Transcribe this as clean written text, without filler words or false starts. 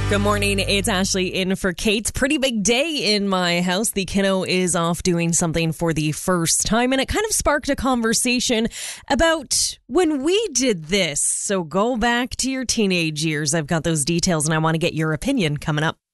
Good morning, it's Ashley in for Kate. Pretty big day in my house. The kiddo is off doing something for the first time, and it kind of sparked a conversation about when we did this. So go back to your teenage years. I've got those details, and I want to get your opinion coming up.